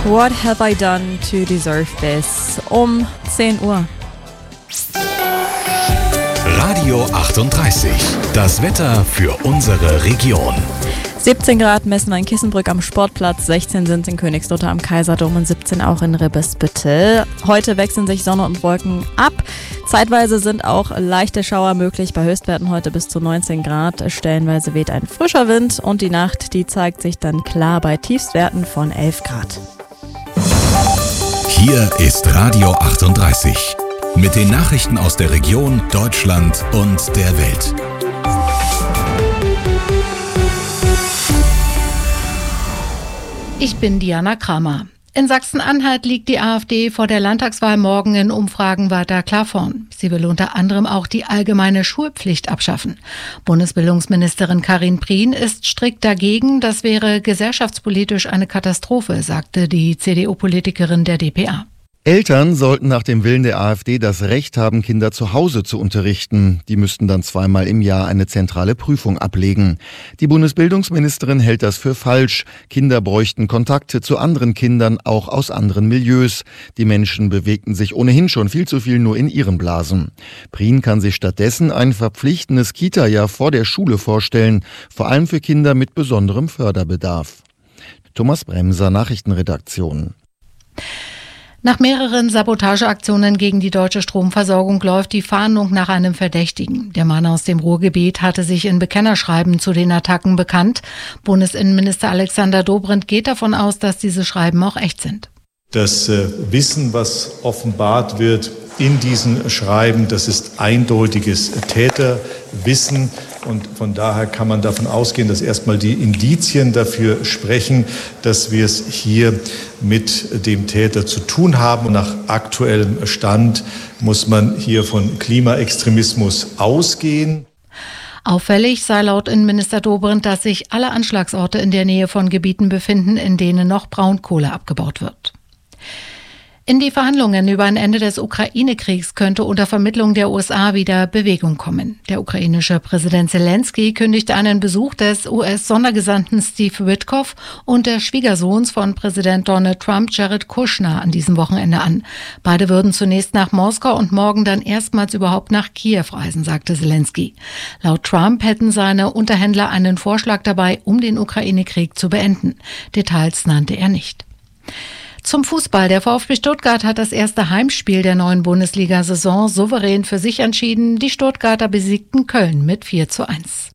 What have I done to deserve this? Um 10 Uhr. Radio 38. Das Wetter für unsere Region. 17 Grad messen wir in Kissenbrück am Sportplatz, 16 sind in Königslutter am Kaiserdom und 17 auch in Ribbesbüttel. Heute wechseln sich Sonne und Wolken ab. Zeitweise sind auch leichte Schauer möglich, bei Höchstwerten heute bis zu 19 Grad. Stellenweise weht ein frischer Wind und die Nacht, die zeigt sich dann klar bei Tiefstwerten von 11 Grad. Hier ist Radio 38 mit den Nachrichten aus der Region, Deutschland und der Welt. Ich bin Diana Kramer. In Sachsen-Anhalt liegt die AfD vor der Landtagswahl morgen in Umfragen weiter klar vorn. Sie will unter anderem auch die allgemeine Schulpflicht abschaffen. Bundesbildungsministerin Karin Prien ist strikt dagegen. Das wäre gesellschaftspolitisch eine Katastrophe, sagte die CDU-Politikerin der dpa. Eltern sollten nach dem Willen der AfD das Recht haben, Kinder zu Hause zu unterrichten. Die müssten dann zweimal im Jahr eine zentrale Prüfung ablegen. Die Bundesbildungsministerin hält das für falsch. Kinder bräuchten Kontakte zu anderen Kindern, auch aus anderen Milieus. Die Menschen bewegten sich ohnehin schon viel zu viel nur in ihren Blasen. Prien kann sich stattdessen ein verpflichtendes Kita-Jahr vor der Schule vorstellen, vor allem für Kinder mit besonderem Förderbedarf. Thomas Bremser, Nachrichtenredaktion. Nach mehreren Sabotageaktionen gegen die deutsche Stromversorgung läuft die Fahndung nach einem Verdächtigen. Der Mann aus dem Ruhrgebiet hatte sich in Bekennerschreiben zu den Attacken bekannt. Bundesinnenminister Alexander Dobrindt geht davon aus, dass diese Schreiben auch echt sind. Das Wissen, was offenbart wird in diesen Schreiben, das ist eindeutiges Täterwissen. Und von daher kann man davon ausgehen, dass erstmal die Indizien dafür sprechen, dass wir es hier mit dem Täter zu tun haben. Nach aktuellem Stand muss man hier von Klimaextremismus ausgehen. Auffällig sei laut Innenminister Dobrindt, dass sich alle Anschlagsorte in der Nähe von Gebieten befinden, in denen noch Braunkohle abgebaut wird. In die Verhandlungen über ein Ende des Ukraine-Kriegs könnte unter Vermittlung der USA wieder Bewegung kommen. Der ukrainische Präsident Zelensky kündigte einen Besuch des US-Sondergesandten Steve Witkoff und des Schwiegersohns von Präsident Donald Trump, Jared Kushner, an diesem Wochenende an. Beide würden zunächst nach Moskau und morgen dann erstmals überhaupt nach Kiew reisen, sagte Zelensky. Laut Trump hätten seine Unterhändler einen Vorschlag dabei, um den Ukraine-Krieg zu beenden. Details nannte er nicht. Zum Fußball. Der VfB Stuttgart hat das erste Heimspiel der neuen Bundesliga-Saison souverän für sich entschieden. Die Stuttgarter besiegten Köln mit 4:1.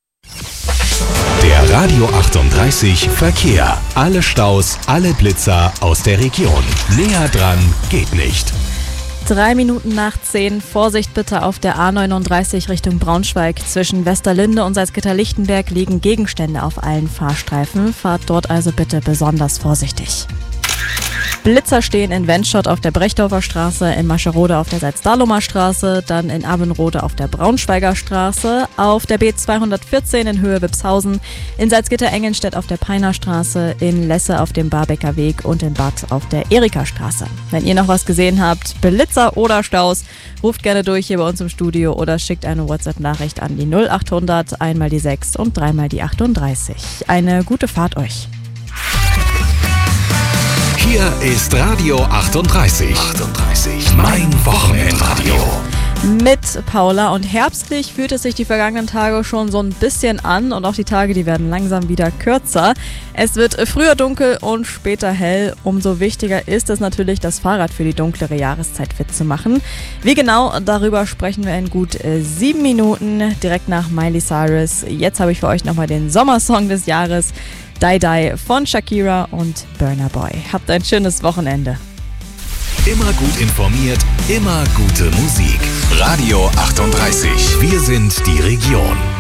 Der Radio 38 Verkehr. Alle Staus, alle Blitzer aus der Region. Näher dran geht nicht. 3 Minuten nach 10. Vorsicht bitte auf der A39 Richtung Braunschweig. Zwischen Westerlinde und Salzgitter-Lichtenberg liegen Gegenstände auf allen Fahrstreifen. Fahrt dort also bitte besonders vorsichtig. Blitzer stehen in Wendschott auf der Brechdorfer Straße, in Mascherode auf der Salzdahlumer Straße, dann in Abbenrode auf der Braunschweiger Straße, auf der B214 in Höhe Wipshausen, in Salzgitter-Engenstedt auf der Peiner Straße, in Lesse auf dem Barbecker Weg und in Bad auf der Erika Straße. Wenn ihr noch was gesehen habt, Blitzer oder Staus, ruft gerne durch hier bei uns im Studio oder schickt eine WhatsApp-Nachricht an die 0800 einmal die 6 und dreimal die 38. Eine gute Fahrt euch. Hier ist Radio 38. Mein Wochenendradio. Mit Paula, und herbstlich fühlt es sich die vergangenen Tage schon so ein bisschen an und auch die Tage, die werden langsam wieder kürzer. Es wird früher dunkel und später hell. Umso wichtiger ist es natürlich, das Fahrrad für die dunklere Jahreszeit fit zu machen. Wie genau, darüber sprechen wir in gut 7 Minuten, direkt nach Miley Cyrus. Jetzt habe ich für euch nochmal den Sommersong des Jahres, Die Die von Shakira und Burna Boy. Habt ein schönes Wochenende. Immer gut informiert, immer gute Musik. Radio 38. Wir sind die Region.